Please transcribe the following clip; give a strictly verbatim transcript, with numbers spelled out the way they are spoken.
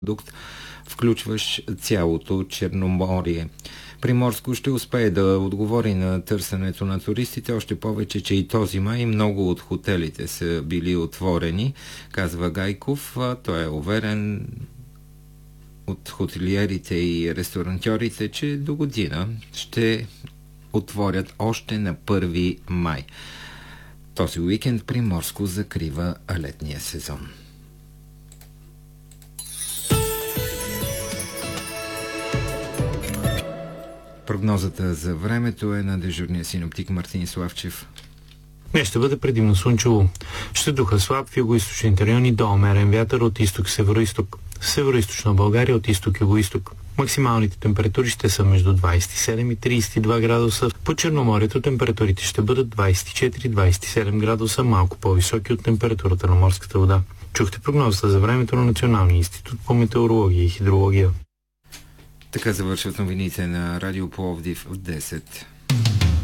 продукт, включващ цялото Черноморие. Приморско ще успее да отговори на търсенето на туристите, още повече, че и този май много от хотелите са били отворени, казва Гайков. Той е уверен от хотелиерите и ресторантьорите, че до година ще отворят още на първи май. Този уикенд Приморско закрива летния сезон. Прогнозата за времето е на дежурния синоптик Мартин Славчев. Днес ще бъде предимно слънчево. Ще духа слаб в югоизточните райони до умерен вятър от изток-североизток. В североизточна България от изток-югоизток. Максималните температури ще са между двадесет и седем и тридесет и два градуса. По Черноморието температурите ще бъдат двадесет и четири до двадесет и седем градуса, малко по-високи от температурата на морската вода. Чухте прогнозата за времето на Националния институт по метеорология и хидрология. Така завършват новините на Радио Пловдив в десет.